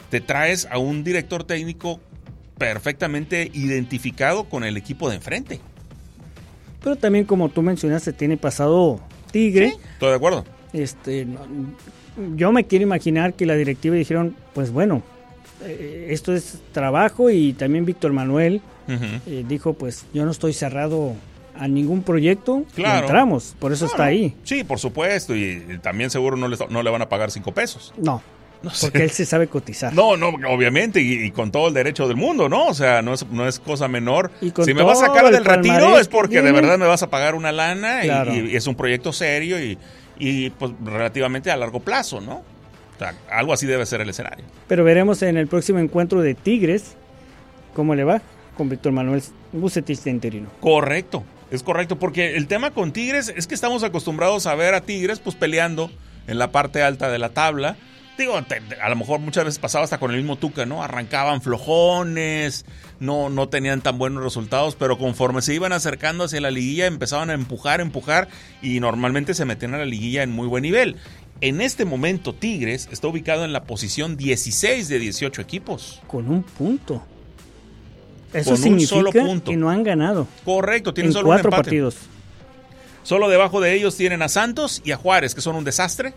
te traes a un director técnico perfectamente identificado con el equipo de enfrente. Pero también, como tú mencionaste, tiene pasado Tigre. Sí, estoy de acuerdo. Yo me quiero imaginar que la directiva dijeron, pues bueno, esto es trabajo, y también Víctor Manuel dijo, pues yo no estoy cerrado a ningún proyecto, claro. Entramos, por eso está ahí. Sí, por supuesto, y también seguro no le van a pagar 5 pesos. No porque él se sabe cotizar. No, obviamente, y con todo el derecho del mundo, ¿no? O sea, no es cosa menor. Si me vas a sacar del retiro es porque de verdad me vas a pagar una lana, claro. y es un proyecto serio y pues relativamente a largo plazo, ¿no? O sea, algo así debe ser el escenario. Pero veremos en el próximo encuentro de Tigres cómo le va con Víctor Manuel Vucetich de interino. Correcto, es correcto, porque el tema con Tigres es que estamos acostumbrados a ver a Tigres pues peleando en la parte alta de la tabla. Digo, a lo mejor muchas veces pasaba hasta con el mismo Tuca, ¿no? Arrancaban flojones, no tenían tan buenos resultados, pero conforme se iban acercando hacia la liguilla empezaban a empujar, y normalmente se metían a la liguilla en muy buen nivel. En este momento Tigres está ubicado en la posición 16 de 18 equipos. Con un punto. Eso con significa un solo punto. Que no han ganado. Correcto, tienen solo 4 un empate. partidos. Solo debajo de ellos tienen a Santos y a Juárez, que son un desastre.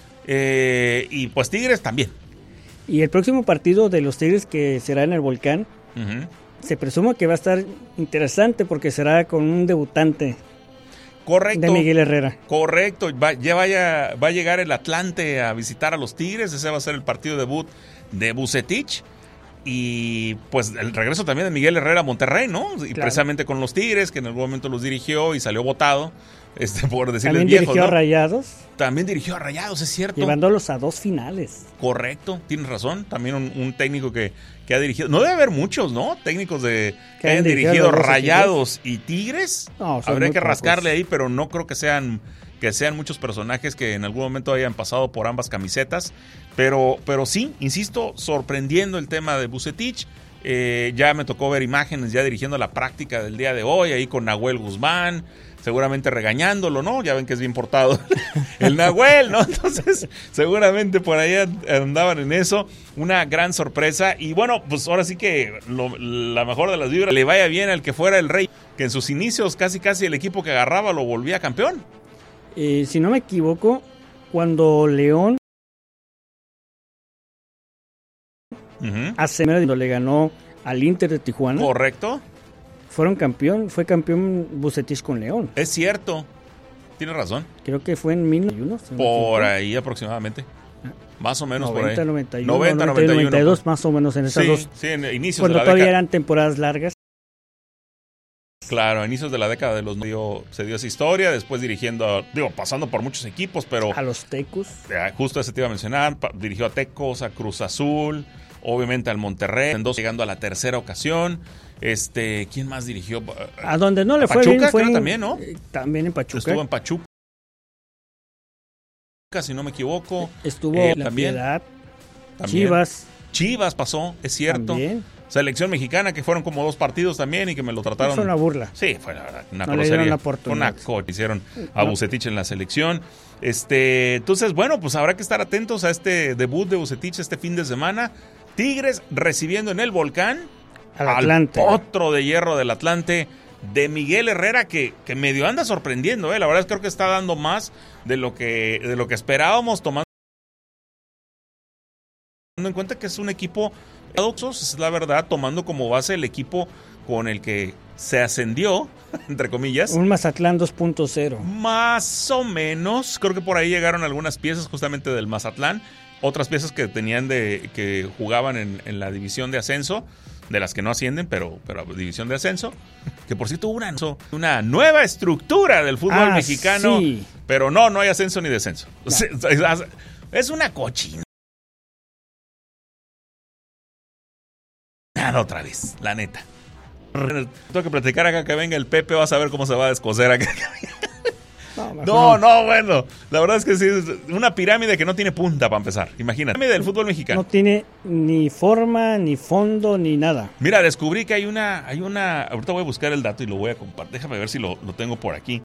Y pues Tigres también. Y el próximo partido de los Tigres, que será en el Volcán, se presume que va a estar interesante porque será con un debutante. Correcto. De Miguel Herrera. Correcto. Va a llegar el Atlante a visitar a los Tigres. Ese va a ser el partido debut de Vucetich. Y pues el regreso también de Miguel Herrera a Monterrey, ¿no? Y claro. Precisamente con los Tigres, que en algún momento los dirigió y salió votado. Por decirles también viejos, dirigió, ¿no?, a Rayados. También dirigió a Rayados, es cierto. Llevándolos a 2 finales. Correcto, tienes razón. También un técnico que ha dirigido. No debe haber muchos, ¿no? Técnicos que hayan dirigido Rayados y Tigres. No, habría que rascarle ahí, pero no creo que sean muchos personajes que en algún momento hayan pasado por ambas camisetas. Pero sí, insisto, sorprendiendo el tema de Vucetich. Ya me tocó ver imágenes ya dirigiendo la práctica del día de hoy, ahí con Nahuel Guzmán, seguramente regañándolo, ¿no? Ya ven que es bien portado el Nahuel, ¿no? Entonces, seguramente por ahí andaban en eso. Una gran sorpresa. Y bueno, pues ahora sí que la mejor de las vibras, le vaya bien al que fuera el rey, que en sus inicios casi el equipo que agarraba lo volvía campeón. Si no me equivoco, cuando León hace menos cuando le ganó al Inter de Tijuana. Correcto. Fue campeón Vucetich con León. Es cierto, tienes razón. Creo que fue en 1991. Por ahí aproximadamente. Más o menos 90, por ahí. 91, 90, 92, más o menos en esas dos. Sí, en inicios cuando de la todavía década. Eran temporadas largas. Claro, a inicios de la década de los se dio esa historia, después pasando por muchos equipos, pero... A los Tecos. Justo ese te iba a mencionar, dirigió a Tecos, a Cruz Azul, obviamente al Monterrey, llegando a la tercera ocasión. ¿Quién más dirigió? A donde no le fue Pachuca, bien fue creo también, ¿no? También en Pachuca. Estuvo en Pachuca, si no me equivoco. Estuvo La también, Piedad, también. Chivas pasó, es cierto. También. Selección mexicana, que fueron como 2 partidos también y que me lo trataron. Fue una burla. Sí, fue la verdad, una grosería. Fue una que hicieron a Vucetich en la selección. Entonces, bueno, pues habrá que estar atentos a este debut de Vucetich este fin de semana. Tigres recibiendo en el Volcán al Atlante. Otro de hierro del Atlante, de Miguel Herrera, que medio anda sorprendiendo, La verdad es que creo que está dando más de lo que esperábamos, tomando en cuenta que es un equipo paradoxos, es la verdad, tomando como base el equipo con el que se ascendió, entre comillas. Un Mazatlán 2.0. Más o menos, creo que por ahí llegaron algunas piezas justamente del Mazatlán, otras piezas que tenían que jugaban en la división de ascenso, de las que no ascienden, pero división de ascenso, que por cierto hubo una nueva estructura del fútbol mexicano, sí. Pero no hay ascenso ni descenso. No. Es una cochina. Nada otra vez, la neta. Tengo que platicar acá que venga el Pepe, vas a ver cómo se va a descoser acá. No, bueno, la verdad es que sí, es una pirámide que no tiene punta para empezar, imagínate. Pirámide del fútbol mexicano. No tiene ni forma, ni fondo, ni nada. Mira, descubrí que hay una, ahorita voy a buscar el dato y lo voy a compartir, déjame ver si lo tengo por aquí.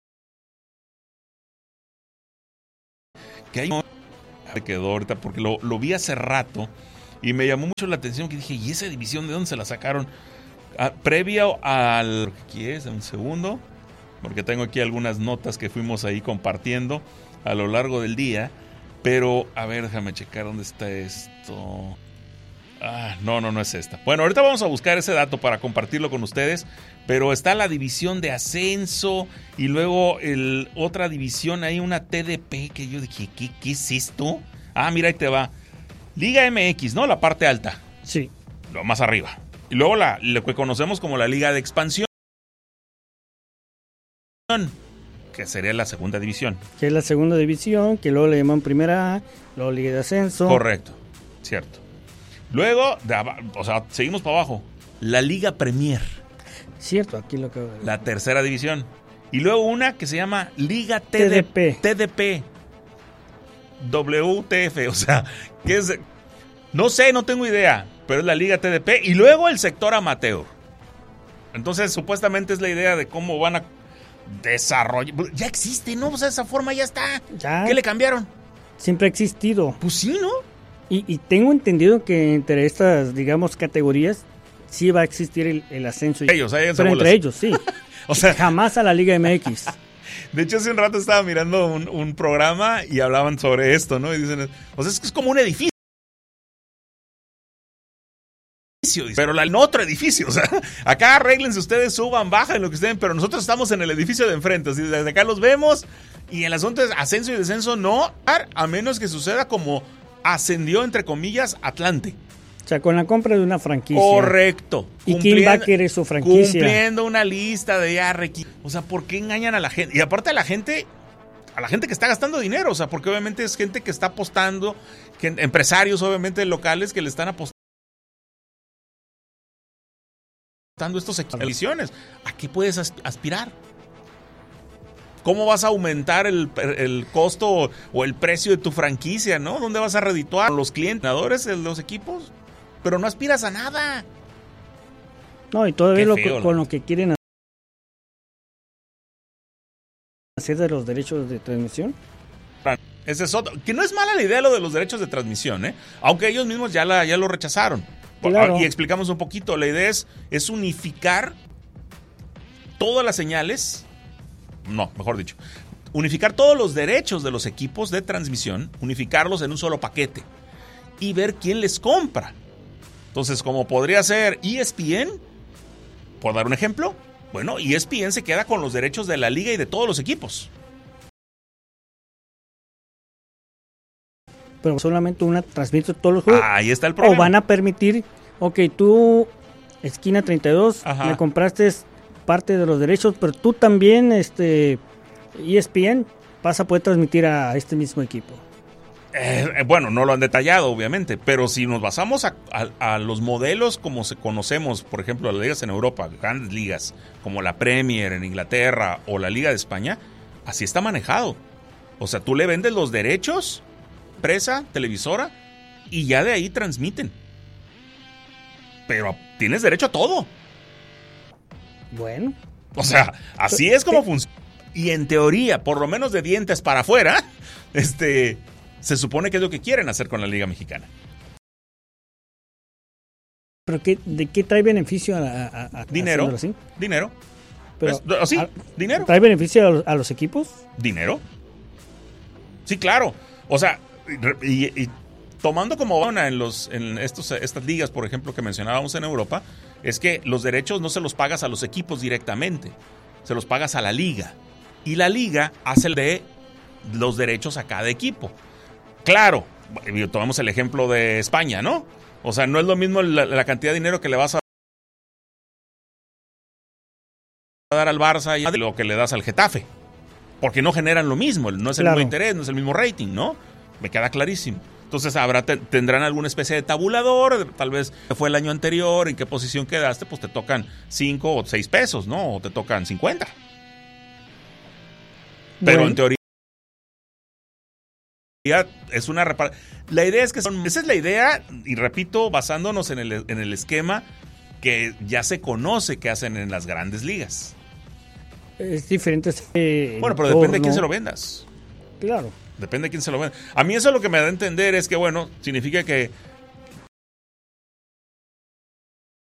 Que hay que quedó ahorita, porque lo vi hace rato y me llamó mucho la atención que dije, ¿y esa división de dónde se la sacaron? Previo al... ¿Qué es? Un segundo, porque tengo aquí algunas notas que fuimos ahí compartiendo a lo largo del día, pero a ver, déjame checar dónde está esto. No es esta. Bueno, ahorita vamos a buscar ese dato para compartirlo con ustedes, pero está la división de ascenso y luego otra división, hay una TDP que yo dije, ¿qué es esto? Mira, ahí te va. Liga MX, ¿no? La parte alta. Sí. Lo más arriba. Y luego lo que conocemos como la Liga de Expansión, que sería la segunda división. Que es la segunda división, que luego le llaman Primera A, luego Liga de Ascenso. Correcto, cierto. Luego, seguimos para abajo. La Liga Premier. Cierto, aquí lo acabo de ver. La tercera división. Y luego una que se llama Liga TDP. WTF, o sea, ¿qué es? No sé, no tengo idea, pero es la Liga TDP. Y luego el sector amateur. Entonces, supuestamente es la idea de cómo van a desarrollar. Ya existe, ¿no? O sea, esa forma ya está. Ya. ¿Qué le cambiaron? Siempre ha existido. Pues sí, ¿no? Y tengo entendido que entre estas, digamos, categorías, sí va a existir el ascenso. Pero entre ellos, sí. O sea, jamás a la Liga MX. De hecho, hace un rato estaba mirando un programa y hablaban sobre esto, ¿no? Y dicen, o sea, es que es como un edificio. Pero en otro edificio, o sea, acá arréglense ustedes, suban, bajen, lo que estén, pero nosotros estamos en el edificio de enfrente, así desde acá los vemos, y el asunto es ascenso y descenso no, a menos que suceda como ascendió, entre comillas, Atlante. O sea, con la compra de una franquicia. Correcto. ¿Y quién va a querer su franquicia? Cumpliendo una lista de o sea, ¿por qué engañan a la gente? Y aparte a la gente que está gastando dinero, o sea, porque obviamente es gente que está apostando, empresarios obviamente locales que le están apostando estos ediciones. ¿A qué puedes aspirar? ¿Cómo vas a aumentar el costo o el precio de tu franquicia, ¿no? ¿Dónde vas a redituar los clientes, los equipos? Pero no aspiras a nada. No, y todavía con lo que quieren hacer de los derechos de transmisión. Ese es otro. Que no es mala la idea lo de los derechos de transmisión, ¿eh? Aunque ellos mismos ya lo rechazaron. Claro. Y explicamos un poquito. La idea es unificar todas las señales. No, mejor dicho. Unificar todos los derechos de los equipos de transmisión, unificarlos en un solo paquete y ver quién les compra. Entonces, como podría ser ESPN, por dar un ejemplo, bueno, ESPN se queda con los derechos de la liga y de todos los equipos. Pero solamente una transmite todos los juegos. Ahí está el problema. O van a permitir, tú, Esquina 32, le compraste parte de los derechos, pero tú también, ESPN, vas a poder transmitir a este mismo equipo. Bueno, no lo han detallado, obviamente, pero si nos basamos a los modelos como conocemos, por ejemplo, las ligas en Europa, grandes ligas, como la Premier en Inglaterra o la Liga de España, así está manejado. O sea, tú le vendes los derechos, empresa, televisora, y ya de ahí transmiten. Pero tienes derecho a todo. Bueno. O sea, así es como funciona. Y en teoría, por lo menos de dientes para afuera, se supone que es lo que quieren hacer con la Liga Mexicana. ¿Pero de qué trae beneficio a dinero? Así? Dinero. Pero, dinero. ¿Trae beneficio a los equipos? Dinero. Sí, claro. O sea, y tomando como bona en estas ligas, por ejemplo, que mencionábamos en Europa, es que los derechos no se los pagas a los equipos directamente, se los pagas a la liga. Y la liga hace de los derechos a cada equipo. Claro, tomamos el ejemplo de España, ¿no? O sea, no es lo mismo la cantidad de dinero que le vas a dar al Barça y lo que le das al Getafe. Porque no generan lo mismo, no es el mismo interés, no es el mismo rating, ¿no? Me queda clarísimo. Entonces tendrán alguna especie de tabulador, tal vez fue el año anterior, en qué posición quedaste, pues te tocan 5 o 6 pesos, ¿no? O te tocan 50. Pero en teoría es una la idea es que esa es la idea, y repito, basándonos en el esquema que ya se conoce que hacen en las grandes ligas. Es diferente. Bueno, pero depende de quién se lo vendas. Claro. Depende de quién se lo venda. A mí eso lo que me da a entender es que, bueno, significa que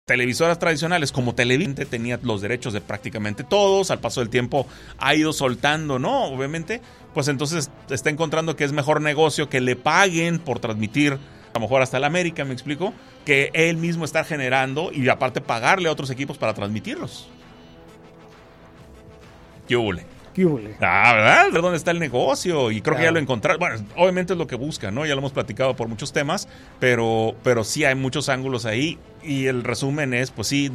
televisoras tradicionales como Televisa tenía los derechos de prácticamente todos, al paso del tiempo ha ido soltando, ¿no? Obviamente, pues entonces está encontrando que es mejor negocio que le paguen por transmitir, a lo mejor hasta el América, ¿me explico? Que él mismo está generando y aparte pagarle a otros equipos para transmitirlos. ¿Qué hubo? ¿Verdad? ¿De dónde está el negocio? Y creo que ya lo encontraron. Bueno, obviamente es lo que buscan, ¿no? Ya lo hemos platicado por muchos temas, pero sí hay muchos ángulos ahí. Y el resumen es, pues sí,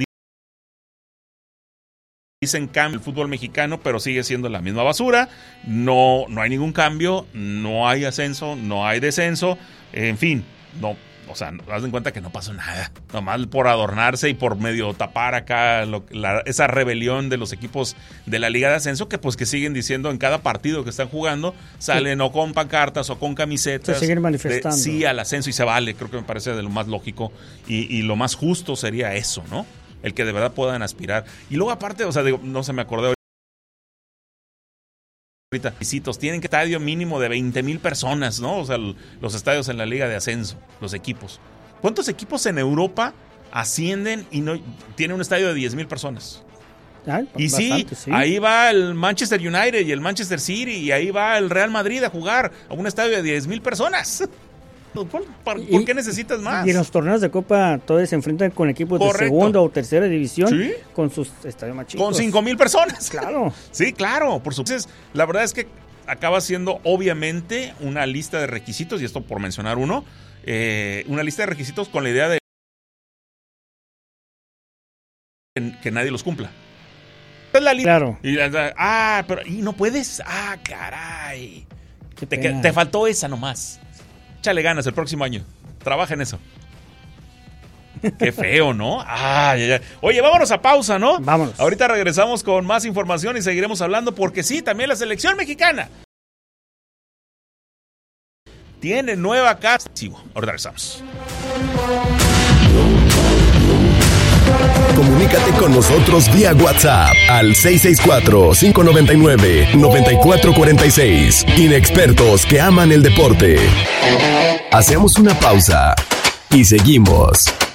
dicen cambio el fútbol mexicano, pero sigue siendo la misma basura. No hay ningún cambio, no hay ascenso, no hay descenso. En fin, no. O sea, haz en cuenta que no pasó nada. Nomás por adornarse y por medio tapar acá esa rebelión de los equipos de la Liga de Ascenso que pues que siguen diciendo en cada partido que están jugando, salen o con pancartas o con camisetas. Se siguen manifestando. Sí, al ascenso y se vale. Creo que me parece de lo más lógico y lo más justo sería eso, ¿no? El que de verdad puedan aspirar. Y luego aparte, o sea, digo, no se me acordó visitos, tienen que estadio mínimo de 20,000 personas, ¿no? O sea, los estadios en la Liga de Ascenso, los equipos. ¿Cuántos equipos en Europa ascienden y no tienen un estadio de 10,000 personas? Y bastante, sí, ahí va el Manchester United y el Manchester City y ahí va el Real Madrid a jugar a un estadio de 10,000 personas. ¿Por qué necesitas más? Y en los torneos de Copa todos se enfrentan con equipos de segunda o tercera división, ¿sí? Con sus estadios más chicos. Con 5,000 personas. Claro. Sí, claro, por supuesto. La verdad es que acaba siendo obviamente una lista de requisitos, y esto por mencionar uno, una lista de requisitos con la idea de que nadie los cumpla. Es la lista. Claro. Pero ¿y no puedes? Caray. Te faltó esa nomás. Échale ganas el próximo año. Trabaja en eso. Qué feo, ¿no? Oye, vámonos a pausa, ¿no? Vámonos. Ahorita regresamos con más información y seguiremos hablando porque sí, también la selección mexicana tiene nueva casa. Sí, ahorita regresamos. Comunícate con nosotros vía WhatsApp al 664-599-9446. Inexpertos que aman el deporte. Hacemos una pausa y seguimos.